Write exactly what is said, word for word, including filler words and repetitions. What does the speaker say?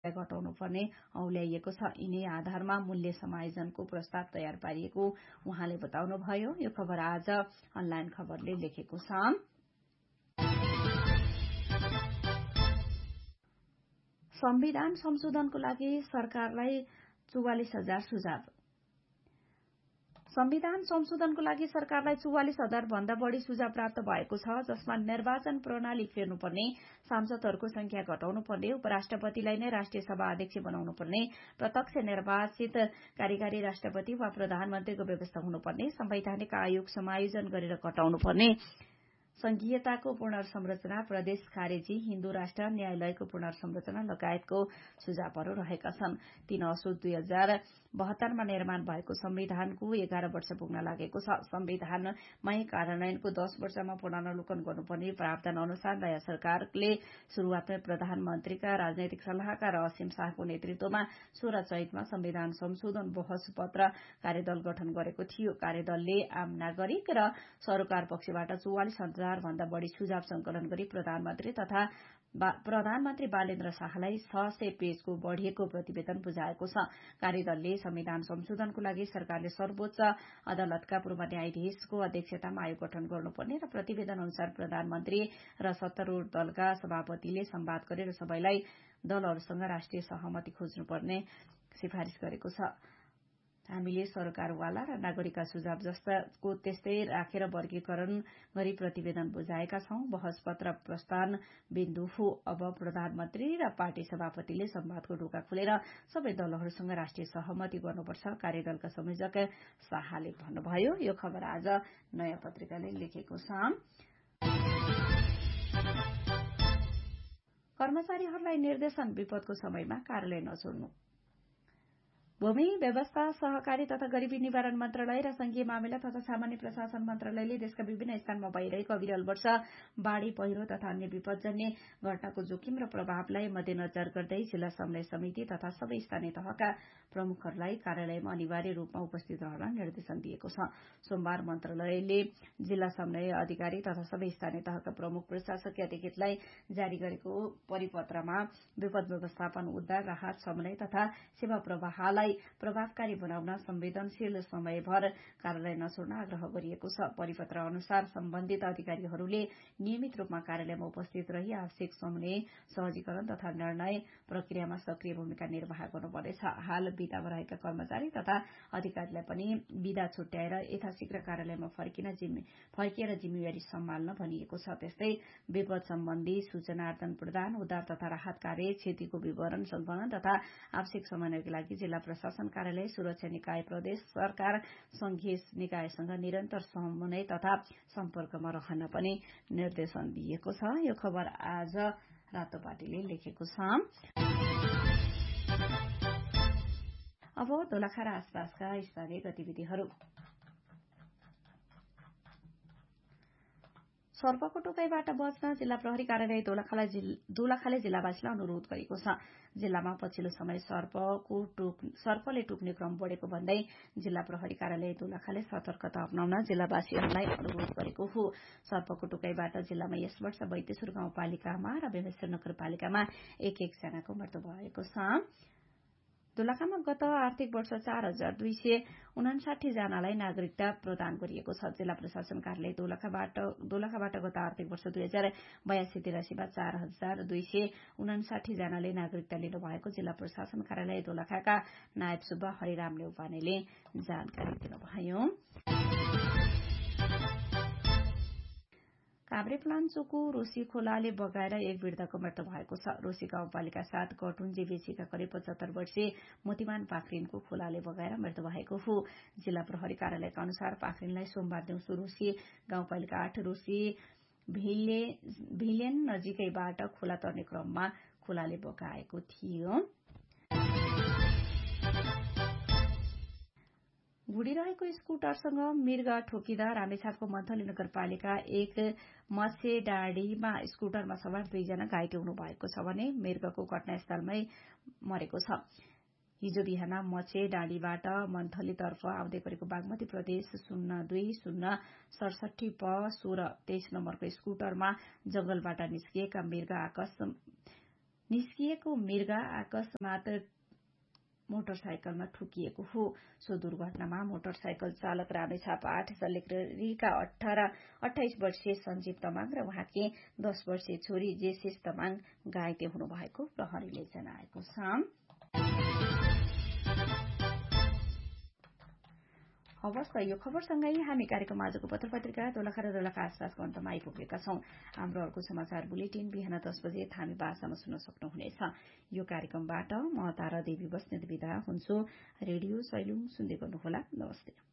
घटाउनु पर्ने औल्याइएको छ। यिनै आधारमा मूल्य समायोजनको प्रस्ताव तयार पारिएको उहाँले बताउनुभयो। यो खबर आज अनलाइन खबरले लेखेको छ। संविधान संशोधनको लागि सरकारलाई चौवालिस हजार सुझाव। संविधान संशोधनको लागि सरकारलाई चौवालिस हजार भन्दा बढ़ी सुझाव प्राप्त भएको छ, जसमा निर्वाचन प्रणाली फेर्नुपर्ने, सांसदहरूको संख्या घटाउनु पर्ने, उपराष्ट्रपतिलाई नै राष्ट्रिय सभा अध्यक्ष बनाउनु पर्ने, प्रत्यक्ष निर्वाचित कार्यकारी राष्ट्रपति वा प्रधानमन्त्रीको व्यवस्था हुनुपर्ने, संवैधानिक आयोग समायोजन गरेर घटाउनु पर्ने, संघीयताको पुनर्संरचना, प्रदेश खारेजी, हिन्दू राष्ट्र न्यायालयको पुनर्संरचना लगायतको सुझावहरू रहेका छन्। तीन असोज दुई हजार बहत्तरमा निर्माण भएको संविधानको एघार वर्ष पुग्न लागेको छ। संविधानमै कार्यान्वयनको दश वर्षमा पुनरावलोकन गर्नुपर्ने प्रावधान अनुसार नयाँ सरकारले शुरूआतमै प्रधानमन्त्रीका राजनैतिक सल्लाहकार असीम शाहको नेतृत्वमा सोह्र चैतमा संविधान संशोधन बहस पत्र कार्यदल गठन गरेको थियो। कार्यदलले आम नागरिक र सरकार पक्षबाट चौवालिस हजार भन्दा बढ़ी सुझाव संकलन गरी प्रधानमन्त्री तथा प्रधानमन्त्री बालेन्द्र शाहलाई छ सय पेजको बढ़िएको प्रतिवेदन बुझाएको छ। कार्यदलले संविधान संशोधनको लागि सरकारले सर्वोच्च अदालतका पूर्व न्यायाधीशको अध्यक्षतामा आयोग गठन गर्नुपर्ने र प्रतिवेदन अनुसार प्रधानमन्त्री र सत्तारूढ़ दलका सभापतिले संवाद गरेर सबैलाई दलहरूसँग राष्ट्रिय सहमति खोज्नुपर्ने सिफारिश गरेको छ। हामीले सरकारवाला र नागरिकका सुझाव जस्ताको त्यस्तै राखेर वर्गीकरण गरी प्रतिवेदन बुझाएका छौं। बहस पत्र प्रस्थान बिन्दु हो। अब प्रधानमन्त्री र पार्टी सभापतिले संवादको ढोका खोलेर सबै दलहरूसँग राष्ट्रिय सहमति गर्नुपर्छ, कार्यदलका संयोजक शाहले भन्नुभयो। यो खबर आज नयाँ पत्रिकाले लेखेको छ। कर्मचारीहरूलाई निर्देशन, विपदको समयमा कार्यालय नछोड्नु। भूमि व्यवस्था, सहकारी तथा गरीबी निवारण मन्त्रालय र संघीय मामिला तथा सामान्य प्रशासन मन्त्रालयले देशका विभिन्न स्थानमा भइरहेको अविरल वर्षा, बाढ़ी, पहिरो तथा अन्य विपदजन्य घटनाको जोखिम र प्रभावलाई मध्यनजर गर्दै जिल्ला समन्वय समिति तथा सबै स्थानीय तहका प्रमुखहरूलाई कार्यालयमा अनिवार्य रूपमा उपस्थित रहन निर्देशन दिएको छ। सोमबार मन्त्रालयले जिल्ला समन्वय अधिकारी तथा सबै स्थानीय तहका प्रमुख प्रशासकीय अधिकृतलाई जारी गरेको परिपत्रमा विपद व्यवस्थापन, उद्धार, राहत, समन्वय तथा सेवा प्रवाहलाई प्रभावकारी बनाउन संवेदनशील समयभर कार्यालय नछोड्न आग्रह गरिएको छ। परिपत्र अनुसार सम्बन्धित अधिकारीहरूले नियमित रूपमा कार्यालयमा उपस्थित रही आवश्यक समन्वय, सहजीकरण तथा निर्णय प्रक्रियामा सक्रिय भूमिका निर्वाह गर्नुपर्नेछ। हाल विदामा रहेका कर्मचारी तथा अधिकारीलाई पनि विदा छुट्याएर यथाशीघ्र कार्यालयमा फर्किन फर्किएर जिम्मेवारी सम्हाल्न भनिएको छ। त्यस्तै विपद सम्बन्धी सूचना आदान प्रदान, उद्धार तथा राहत कार्य, क्षतिको विवरण संकलन तथा आवश्यक समन्वयका लागि जिल्ला प्रशासन कार्यालय, सुरक्षा निकाय, प्रदेश सरकार, संघीय निकायसँग निरन्तर समन्वय तथा सम्पर्कमा रहन पनि निर्देशन दिएको छ। यो खबर आज रातोपाटीले लेखेको छ। अब दोलखा र आसपासका स्थानीय गतिविधिहरू। सर्पको टोकाइबाट बच्न जिल्ला प्रहरी कार्यालय दोलखाले दोलखाले जिल्लावासीलाई अनुरोध गरेको छ। जिल्लामा पछिल्लो समय सर्पको टोक सर्पले टोक्ने क्रम बढ़ेको भन्दै जिल्ला प्रहरी कार्यालय दोलखाले सतर्कता अप्नाउन जिल्लावासीहरूलाई अनुरोध गरेको हो। सर्पको टोकाइबाट जिल्लामा यस वर्ष बैतेश्वर गाउँपालिकामा र बेमेश्वर नगरपालिकामा एक एक जनाको मृत्यु भएको छ। दोलखामा गत आर्थिक वर्ष चार हजार दुई सय उनासाठी जनालाई नागरिकता प्रदान गरिएको छ। जिल्ला प्रशासन कार्यालय दोलखाबाट दोलखाबाट गत आर्थिक वर्ष दुई हजार बयासी तिरासीमा चार हजार दुई सय उनासाठी जनाले नागरिकता लिनुभएको जिल्ला प्रशासन कार्यालय दोलखाका नायब सुब्बा हरिराम नेउपानेले जानकारी दिनुभयो। काभ्रेपलाञ्चोको रोशी खोलाले बगाएर एक वृद्धको मृत्यु भएको छ। रोशी गाउँपालिका सात गटुन्जे बेसीका करिब पचहत्तर वर्षीय मोतीमान पाखरिनको खोलाले बगाएर मृत्यु भएको हो। जिल्ला प्रहरी कार्यालयका अनुसार पाखरिनलाई सोमबार दिउँसो रोशी गाउँपालिका आठ रोशी भिलेन नजिकैबाट खोला तर्ने क्रममा खोलाले बगाएको थियो। गुडिरहेको स्कुटरसँग मृग ठोकिँदा रामेछापको मन्थली नगरपालिका एक मछेडाँडीमा स्कुटरमा सवार दुईजना घाइते हुनु भएको छ भने मृगको घटनास्थलमै मरेको छ। हिजो बिहान मछेडाँडीबाट मन्थलीतर्फ आउँदै गरेको बागमती प्रदेश शून्य दुई शून्य सडसठी प सोह्र तेइस नम्बरको स्कुटरमा जंगलबाट निस्किएका मृग आकाश निस्किएको मृग अकस्मात मोटरसाइकलमा ठोकिएको हो। सो दुर्घटनामा मोटरसाइकल चालक रामेछापा आठ सल्लेखरीका अठार अठाइस वर्षीय सञ्जीव तमाङ र उहाँकी दस वर्षीय छोरी जेसिस तमाङ घाइते हुनुभएको प्रहरीले जनाएको छ। हवस् त यो खबरसँगै हामी कार्यक्रम आजको पत्र पत्रिका दोलखा र दोलखा आसपासको अन्तमा आइपुगेका छौं। हाम्रो अर्को समाचार बुलेटिन बिहान दस बजे थामी भाषामा सुन्न सक्नुहुनेछ। यो कार्यक्रमबाट म तारा देवी बस्नेत बिदा हुन्छु। रेडियो सैलुङ सुन्दै गर्नुहोला। नमस्ते।